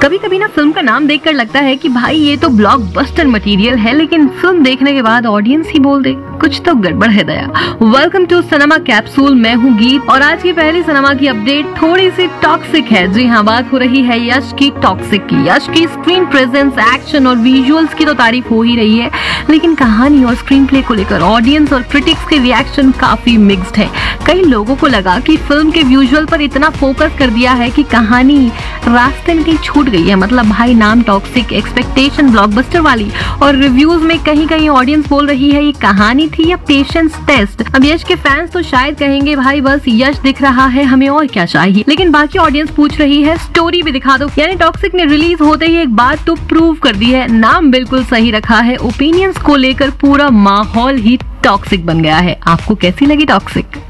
कभी कभी ना फिल्म का नाम देखकर लगता है कि भाई ये तो ब्लॉकबस्टर मटेरियल है, लेकिन फिल्म देखने के बाद ऑडियंस ही बोल दे कुछ तो गड़बड़ है दया। वेलकम टू सिनेमा कैप्सूल, मैं हूँ गीत और आज की पहली सिनेमा की अपडेट थोड़ी सी टॉक्सिक है। जी हाँ, बात हो रही है यश की टॉक्सिक की। यश की स्क्रीन प्रेजेंस, एक्शन और विजुअल्स की तो तारीफ हो ही रही है, लेकिन कहानी और स्क्रीन प्ले को लेकर ऑडियंस और क्रिटिक्स के रिएक्शन काफी मिक्स्ड है। कई लोगों को लगा कि फिल्म के विजुअल पर इतना फोकस कर दिया है कि कहानी रास्ते में कहीं छूट गई है। मतलब भाई नाम टॉक्सिक, एक्सपेक्टेशन ब्लॉकबस्टर वाली, और रिव्यूज में कहीं कहीं ऑडियंस बोल रही है ये कहानी थी या पेशेंस टेस्ट। अब यश के फैंस तो शायद कहेंगे भाई बस यश दिख रहा है, हमें और क्या चाहिए, लेकिन बाकी ऑडियंस पूछ रही है स्टोरी भी दिखा दो। यानी टॉक्सिक ने रिलीज होते ही एक बात तो प्रूव कर दी है, नाम बिल्कुल सही रखा है, ओपिनियंस को लेकर पूरा माहौल ही टॉक्सिक बन गया है। आपको कैसी लगी टॉक्सिक?